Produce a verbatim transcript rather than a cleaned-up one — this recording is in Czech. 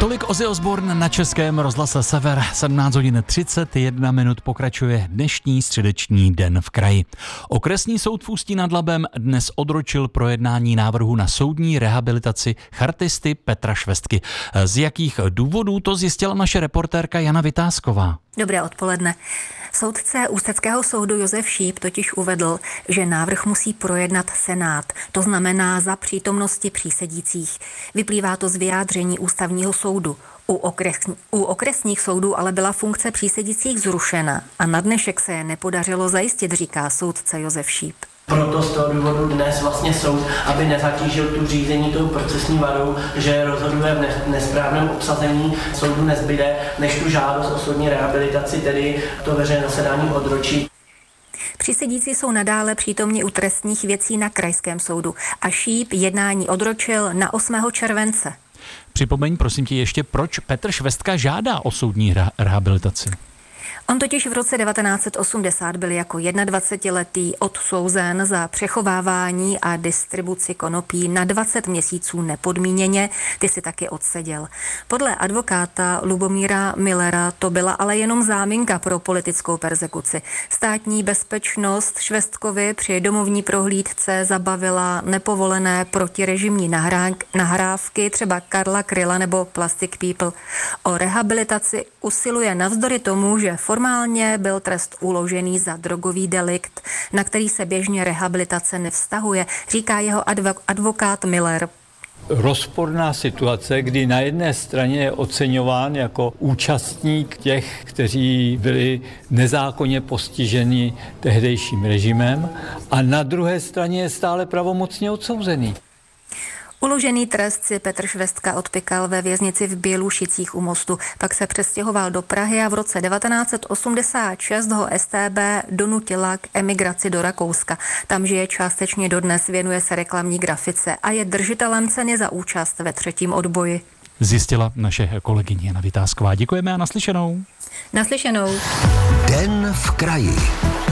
Tolik Ozzy Osbourne na Českém rozhlase Sever. sedmnáct hodin třicet jedna minut pokračuje dnešní středeční den v kraji. Okresní soud v Ústí nad Labem dnes odročil projednání návrhu na soudní rehabilitaci chartisty Petra Švestky. Z jakých důvodů, to zjistila naše reportérka Jana Vytázková. Dobré odpoledne. Soudce Ústeckého soudu Josef Šíp totiž uvedl, že návrh musí projednat Senát, to znamená za přítomnosti přísedících. Vyplývá to z vyjádření Ústavního soudu. U, okres, u okresních soudů ale byla funkce přísedících zrušena a na dnešek se je nepodařilo zajistit, říká soudce Josef Šíp. Proto z toho důvodu dnes vlastně soud, aby nezatížil tu řízení tou procesní vadou, že rozhoduje v nesprávném obsazení, soudu nezbyde, než tu žádost o soudní rehabilitaci, tedy to veřejné zasedání odročí. Přísedící jsou nadále přítomni u trestních věcí na krajském soudu a Šíp jednání odročil na osmého července. Připomeň prosím tě ještě, proč Petr Švestka žádá o soudní rehabilitaci. On totiž v roce devatenáct set osmdesát byl jako dvacetiletý odsouzen za přechovávání a distribuci konopí na dvacet měsíců nepodmíněně, ty si taky odseděl. Podle advokáta Lubomíra Millera to byla ale jenom záminka pro politickou perzekuci. Státní bezpečnost Švestkovi při domovní prohlídce zabavila nepovolené protirežimní nahrávky, třeba Karla Kryla nebo Plastic People. O rehabilitaci usiluje navzdory tomu, že formálně byl trest uložený za drogový delikt, na který se běžně rehabilitace nevztahuje, říká jeho advokát Miller. Rozporná situace, kdy na jedné straně je oceňován jako účastník těch, kteří byli nezákonně postiženi tehdejším režimem, a na druhé straně je stále pravomocně odsouzený. Uložený trest si Petr Švestka odpykal ve věznici v Bělušicích u Mostu, pak se přestěhoval do Prahy a v roce devatenáct set osmdesát šest ho S T B donutila k emigraci do Rakouska. Tam žije částečně dodnes, věnuje se reklamní grafice a je držitelem ceny za účast ve třetím odboji. Zjistila naše kolegyně Jana Vytázková. Děkujeme a naslyšenou. Naslyšenou. Den v kraji.